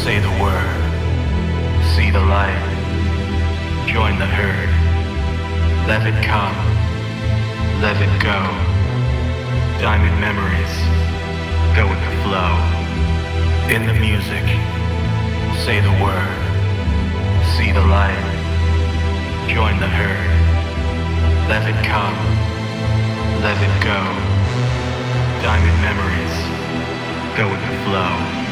Say the word, see the light, join the herd. Let it come, let it go. Diamond memories, go with the flow. In the music, say the word, see the light, join the herd. Let it come, let it go. Diamond memories, go with the flow.